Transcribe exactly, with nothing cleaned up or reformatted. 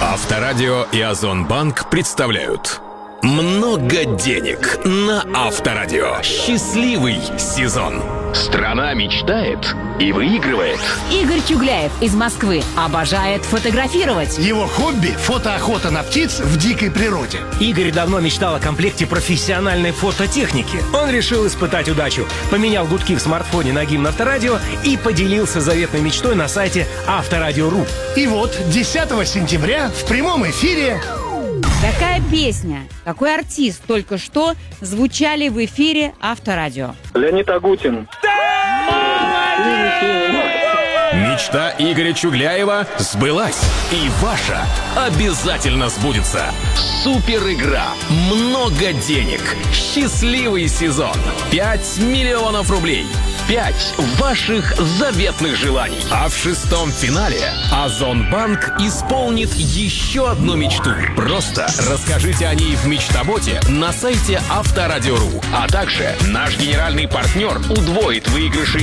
Авторадио и Озонбанк представляют «Много денег» на Авторадио. Счастливый сезон. Страна мечтает и выигрывает. Игорь Чугляев из Москвы обожает фотографировать. Его хобби – фотоохота на птиц в дикой природе. Игорь давно мечтал о комплекте профессиональной фототехники. Он решил испытать удачу. Поменял гудки в смартфоне на гимн Авторадио и поделился заветной мечтой на сайте авторадио точка ру. И вот десятого сентября в прямом эфире... Какая песня, какой артист только что звучали в эфире Авторадио? Леонид Агутин. Мечта Игоря Чугляева сбылась. И ваша обязательно сбудется. Супер игра. Много денег. Счастливый сезон. пять миллионов рублей. Пять ваших заветных желаний. А в шестом финале Озонбанк исполнит еще одну мечту. Просто расскажите о ней в Мечтаботе на сайте авторадио точка ру. А также наш генеральный партнер удвоит выигрыши